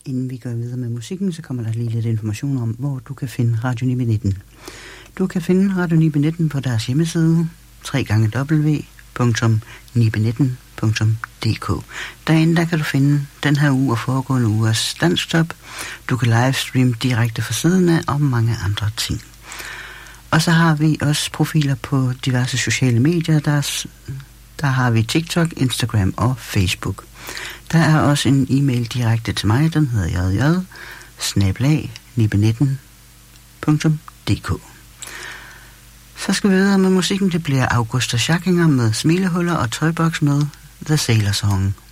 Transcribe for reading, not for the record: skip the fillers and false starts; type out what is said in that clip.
Inden vi går videre med musikken, så kommer der lige lidt information om, hvor du kan finde Radio Nibe 19. Du kan finde Radio Nibe 19 på deres hjemmeside, www.nibe19.dk. Derinde der kan du finde den her uge og foregående ugers Danskstop. Du kan livestream direkte fra siden af og mange andre ting. Og så har vi også profiler på diverse sociale medier. Der har vi TikTok, Instagram og Facebook. Der er også en e-mail direkte til mig, den hedder jj@nibe19.dk. Så skal vi videre med musikken. Det bliver Augusta Schackinger med Smilehuller og Tøjboks med The Sailor Song.